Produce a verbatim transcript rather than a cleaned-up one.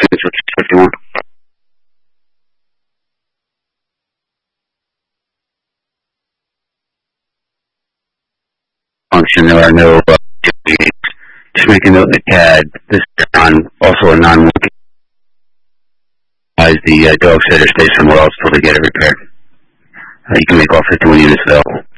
which is fifty-one. Function, there are no uh, readings. Just make a note in the C A D. This is on, also a non-monkey. As the uh, dog sitter stays somewhere else till they get it repaired. Uh, you can make all fifty-one units available.